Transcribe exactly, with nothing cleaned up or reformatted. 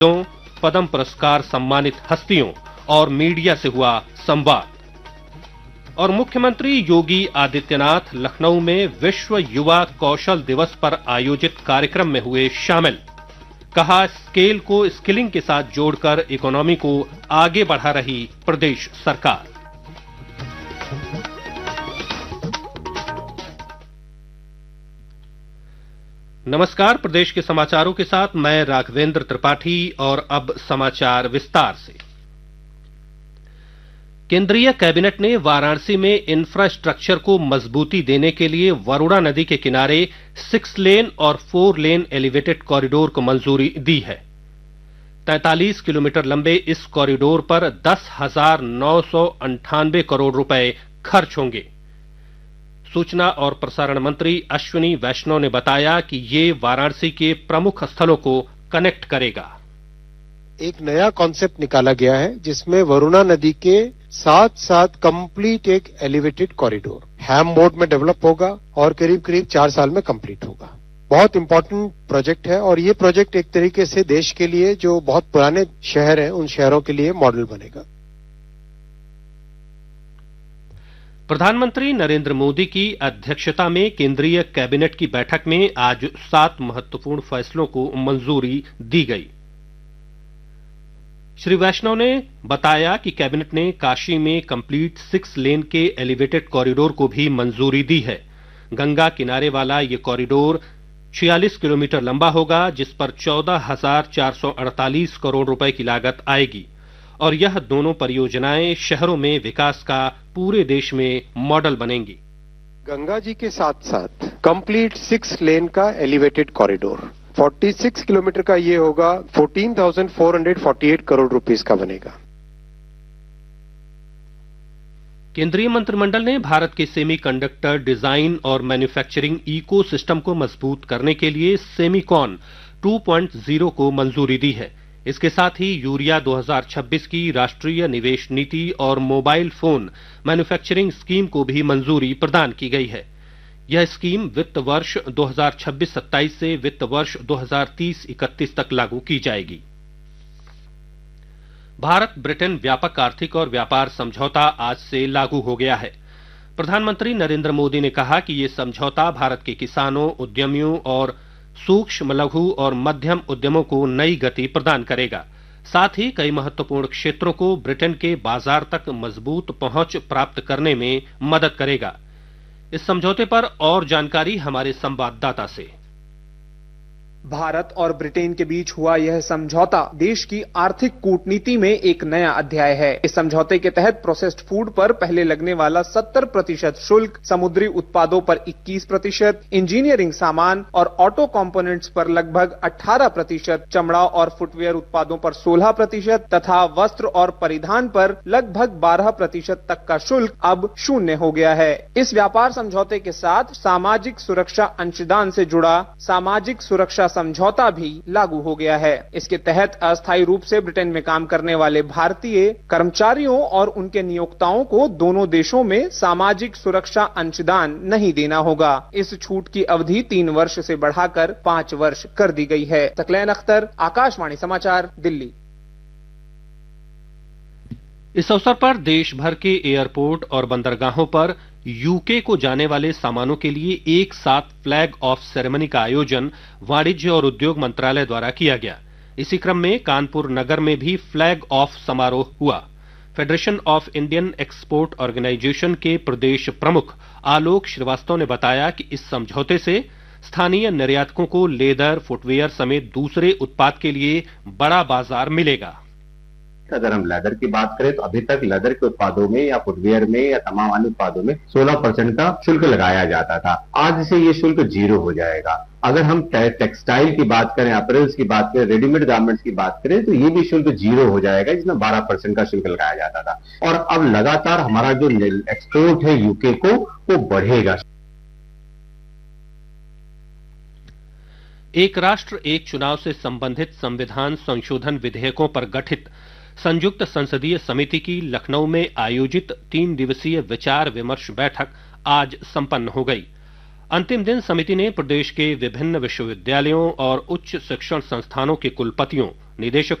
पद्म पुरस्कार सम्मानित हस्तियों और मीडिया से हुआ संवाद। और मुख्यमंत्री योगी आदित्यनाथ लखनऊ में विश्व युवा कौशल दिवस पर आयोजित कार्यक्रम में हुए शामिल। कहा, स्केल को स्किलिंग के साथ जोड़कर इकोनॉमी को आगे बढ़ा रही प्रदेश सरकार। नमस्कार, प्रदेश के समाचारों के साथ मैं राघवेंद्र त्रिपाठी। और अब समाचार विस्तार से। केंद्रीय कैबिनेट ने वाराणसी में इंफ्रास्ट्रक्चर को मजबूती देने के लिए वरुणा नदी के किनारे सिक्स लेन और फोर लेन एलिवेटेड कॉरिडोर को मंजूरी दी है। तैंतालीस किलोमीटर लंबे इस कॉरिडोर पर दस हजार नौ सौ अंठानवे करोड़ रुपए खर्च होंगे। सूचना और प्रसारण मंत्री अश्विनी वैष्णव ने बताया कि ये वाराणसी के प्रमुख स्थलों को कनेक्ट करेगा। एक नया कॉन्सेप्ट निकाला गया है जिसमें वरुणा नदी के साथ साथ कंप्लीट एक एलिवेटेड कॉरिडोर हैम मोड में डेवलप होगा और करीब करीब चार साल में कंप्लीट होगा। बहुत इंपॉर्टेंट प्रोजेक्ट है और ये प्रोजेक्ट एक तरीके से देश के लिए जो बहुत पुराने शहर हैं उन शहरों के लिए मॉडल बनेगा। प्रधानमंत्री नरेंद्र मोदी की अध्यक्षता में केंद्रीय कैबिनेट की बैठक में आज सात महत्वपूर्ण फैसलों को मंजूरी दी गई। श्री वैष्णव ने बताया कि कैबिनेट ने काशी में कंप्लीट सिक्स लेन के एलिवेटेड कॉरिडोर को भी मंजूरी दी है। गंगा किनारे वाला ये कॉरिडोर छियालीस किलोमीटर लंबा होगा, जिस पर चौदह हजार चार सौ अड़तालीस करोड़ रुपए की लागत आएगी और यह दोनों परियोजनाएं शहरों में विकास का पूरे देश में मॉडल बनेंगी। गंगा जी के साथ साथ कंप्लीट सिक्स लेन का एलिवेटेड कॉरिडोर छियालीस किलोमीटर का ये होगा, चौदह हजार चार सौ अड़तालीस करोड़ रुपीस का बनेगा। केंद्रीय मंत्रिमंडल ने भारत के सेमीकंडक्टर डिजाइन और मैन्युफैक्चरिंग इकोसिस्टम को मजबूत करने के लिए सेमीकॉन टू पॉइंट ज़ीरो को मंजूरी दी है। इसके साथ ही यूरिया दो हजार छब्बीस की राष्ट्रीय निवेश नीति और मोबाइल फोन मैन्युफैक्चरिंग स्कीम को भी मंजूरी प्रदान की गई है। यह स्कीम वित्त वर्ष दो हजार छब्बीस सत्ताईस से वित्त वर्ष दो हजार तीस इकतीस तक लागू की जाएगी। भारत ब्रिटेन व्यापक आर्थिक और व्यापार समझौता आज से लागू हो गया है। प्रधानमंत्री नरेंद्र मोदी ने कहा कि ये समझौता भारत के किसानों, उद्यमियों और सूक्ष्म, लघु और मध्यम उद्यमों को नई गति प्रदान करेगा। साथ ही कई महत्वपूर्ण क्षेत्रों को ब्रिटेन के बाजार तक मजबूत पहुंच प्राप्त करने में मदद करेगा। इस समझौते पर और जानकारी हमारे संवाददाता से। भारत और ब्रिटेन के बीच हुआ यह समझौता देश की आर्थिक कूटनीति में एक नया अध्याय है। इस समझौते के तहत प्रोसेस्ड फूड पर पहले लगने वाला सत्तर प्रतिशत शुल्क, समुद्री उत्पादों पर इक्कीस प्रतिशत, इंजीनियरिंग सामान और ऑटो कंपोनेंट्स पर लगभग अठारह प्रतिशत, चमड़ा और फुटवेयर उत्पादों पर सोलह प्रतिशत तथा वस्त्र और परिधान पर लगभग बारह प्रतिशत तक का शुल्क अब शून्य हो गया है। इस व्यापार समझौते के साथ सामाजिक सुरक्षा अंशदान से जुड़ा सामाजिक सुरक्षा समझौता भी लागू हो गया है। इसके तहत अस्थायी रूप से ब्रिटेन में काम करने वाले भारतीय कर्मचारियों और उनके नियोक्ताओं को दोनों देशों में सामाजिक सुरक्षा अंशदान नहीं देना होगा। इस छूट की अवधि तीन वर्ष से बढ़ाकर पांच वर्ष कर दी गई है। तकलैन अख्तर, आकाशवाणी समाचार, दिल्ली। इस अवसर पर देश भर के एयरपोर्ट और बंदरगाहों पर यूके को जाने वाले सामानों के लिए एक साथ फ्लैग ऑफ सेरेमनी का आयोजन वाणिज्य और उद्योग मंत्रालय द्वारा किया गया। इसी क्रम में कानपुर नगर में भी फ्लैग ऑफ समारोह हुआ। Federation of Indian export organisation के प्रदेश प्रमुख आलोक श्रीवास्तव ने बताया कि इस समझौते से स्थानीय निर्यातकों को लेदर, फुटवेयर समेत दूसरे उत्पाद के लिए बड़ा बाजार मिलेगा। अगर हम लेदर की बात करें तो अभी तक लेदर के उत्पादों में या फुटवेयर में या तमाम अन्य उत्पादों में सोलह परसेंट का शुल्क लगाया जाता था। आज से ये शुल्क जीरो हो जाएगा। अगर हम टेक्सटाइल की बात करें, अपरेल्स की बात करें, रेडीमेड गारमेंट्स की बात करें तो ये भी शुल्क जीरो हो जाएगा, जिसमें बारह परसेंट का शुल्क लगाया जाता था। और अब लगातार हमारा जो एक्सपोर्ट है यूके को वो बढ़ेगा। एक राष्ट्र एक चुनाव से संबंधित संविधान संशोधन विधेयकों पर गठित संयुक्त संसदीय समिति की लखनऊ में आयोजित तीन दिवसीय विचार विमर्श बैठक आज संपन्न हो गई। अंतिम दिन समिति ने प्रदेश के विभिन्न विश्वविद्यालयों और उच्च शिक्षण संस्थानों के कुलपतियों, निदेशकों